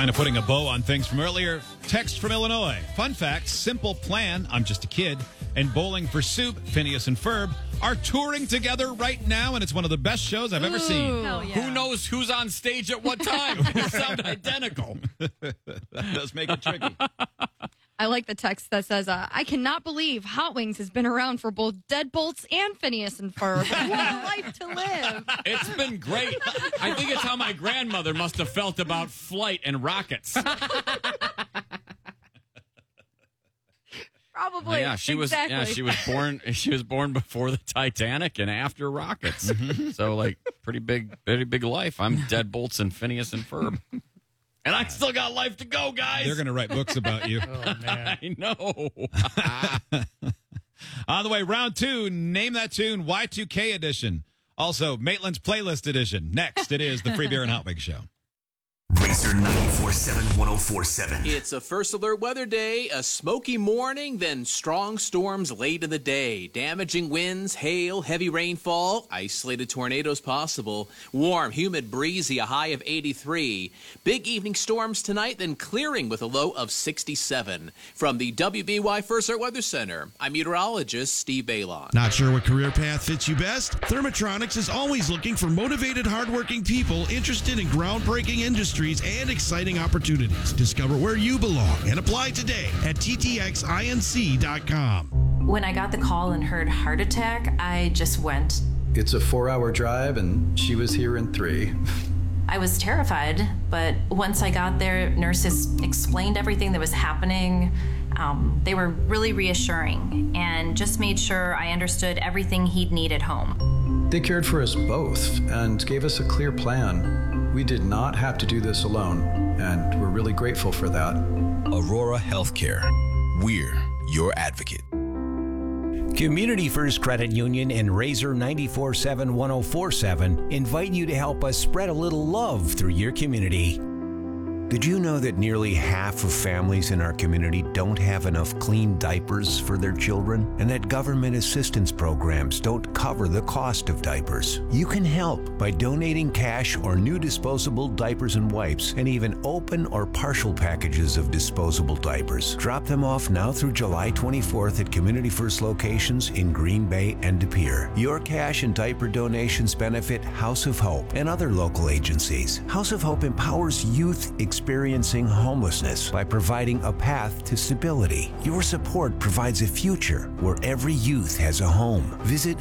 Kind of putting a bow on things from earlier. Text from Illinois. Fun fact, Simple Plan, I'm Just a Kid, and Bowling for Soup, Phineas and Ferb, are touring together right now, and it's one of the best shows I've ever seen. Hell yeah. Who knows who's on stage at what time? They sound identical. That does make it tricky. I like the text that says, I cannot believe Hot Wings has been around for both Deadbolts and Phineas and Ferb. What a life to live. It's been great. I think it's how my grandmother must have felt about flight and rockets. Probably. Yeah, she exactly. She was born before the Titanic and after rockets. So like very big life. I'm Deadbolts and Phineas and Ferb. And I still got life to go, guys. They're going to write books about you. Oh, man. I know. On the way, round 2, Name That Tune, Y2K edition. Also, Maitland's Playlist edition. Next, it is the Free Beer and Hot Wings Show. Razor 94.7 1047. It's a first alert weather day, a smoky morning, then strong storms late in the day. Damaging winds, hail, heavy rainfall, isolated tornadoes possible. Warm, humid, breezy, a high of 83. Big evening storms tonight, then clearing with a low of 67. From the WBY First Alert Weather Center, I'm meteorologist Steve Balon. Not sure what career path fits you best? Thermotronics is always looking for motivated, hardworking people interested in groundbreaking industries and exciting opportunities. Discover where you belong and apply today at ttxinc.com. When I got the call and heard heart attack, I just went. It's a 4-hour drive, and she was here in 3. I was terrified, but once I got there, nurses explained everything that was happening. They were really reassuring and just made sure I understood everything he'd need at home. They cared for us both and gave us a clear plan. We did not have to do this alone, and we're really grateful for that. Aurora Healthcare. We're your advocate. Community First Credit Union and Razor 94.7 1047 invite you to help us spread a little love through your community. Did you know that nearly half of families in our community don't have enough clean diapers for their children? And that government assistance programs don't cover the cost of diapers? You can help by donating cash or new disposable diapers and wipes, and even open or partial packages of disposable diapers. Drop them off now through July 24th at Community First locations in Green Bay and De Pere. Your cash and diaper donations benefit House of Hope and other local agencies. House of Hope empowers youth experiencing homelessness by providing a path to stability. Your support provides a future where every youth has a home. Visit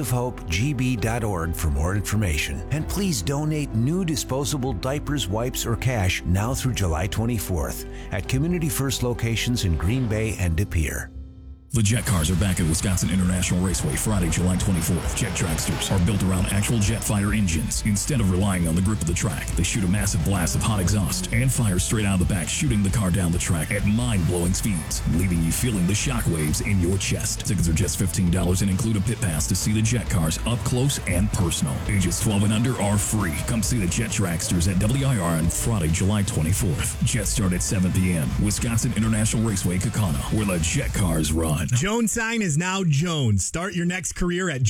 houseofhopegb.org for more information. And please donate new disposable diapers, wipes, or cash now through July 24th at Community First locations in Green Bay and De Pere. The Jet Cars are back at Wisconsin International Raceway Friday, July 24th. Jet Tracksters are built around actual jet fighter engines. Instead of relying on the grip of the track, they shoot a massive blast of hot exhaust and fire straight out of the back, shooting the car down the track at mind-blowing speeds, leaving you feeling the shock waves in your chest. Tickets are just $15 and include a pit pass to see the Jet Cars up close and personal. Ages 12 and under are free. Come see the Jet Tracksters at WIR on Friday, July 24th. Jets start at 7 p.m. Wisconsin International Raceway, Kaukauna, where the Jet Cars run. Jones Sign is now Jones. Start your next career at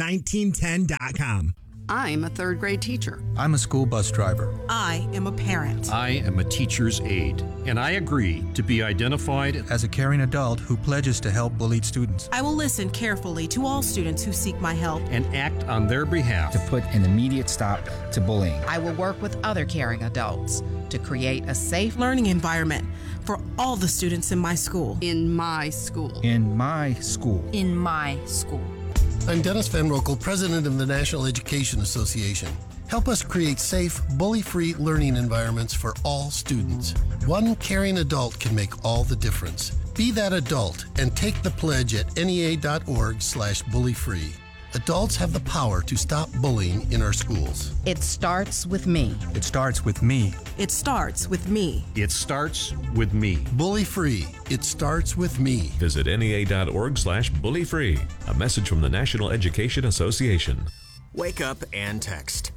jones1910.com. I'm a third grade teacher. I'm a school bus driver. I am a parent. I am a teacher's aide, and I agree to be identified as a caring adult who pledges to help bullied students. I will listen carefully to all students who seek my help and act on their behalf to put an immediate stop to bullying. I will work with other caring adults to create a safe learning environment for all the students in my school. In my school. In my school. In my school. I'm Dennis Van Rokel, president of the National Education Association. Help us create safe, bully-free learning environments for all students. One caring adult can make all the difference. Be that adult and take the pledge at NEA.org/bullyfree. Adults have the power to stop bullying in our schools. It starts with me. It starts with me. It starts with me. It starts with me. Bully free. It starts with me. Visit NEA.org/bullyfree. A message from the National Education Association. Wake up and text.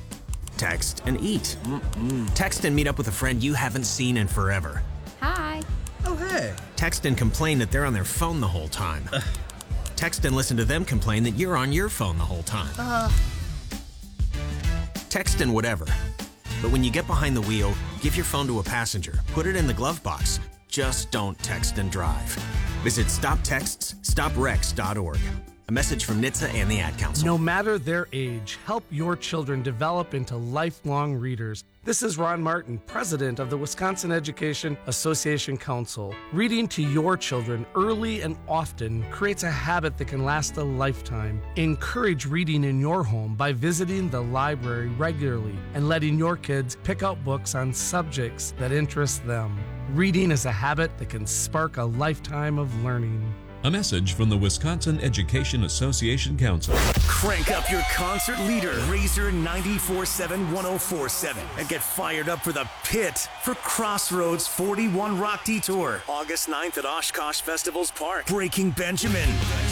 Text and eat. Text and meet up with a friend you haven't seen in forever. Hi. Oh, hey. Text and complain that they're on their phone the whole time. Text and listen to them complain that you're on your phone the whole time. Text and whatever. But when you get behind the wheel, give your phone to a passenger. Put it in the glove box. Just don't text and drive. Visit StopTextsStopWrecks.org. A message from NHTSA and the Ad Council. No matter their age, help your children develop into lifelong readers. This is Ron Martin, president of the Wisconsin Education Association Council. Reading to your children early and often creates a habit that can last a lifetime. Encourage reading in your home by visiting the library regularly and letting your kids pick out books on subjects that interest them. Reading is a habit that can spark a lifetime of learning. A message from the Wisconsin Education Association Council. Crank up your concert leader, Razor 94.7-1047, and get fired up for the Pit for Crossroads 41 Rock Detour, August 9th at Oshkosh Festivals Park. Breaking Benjamin,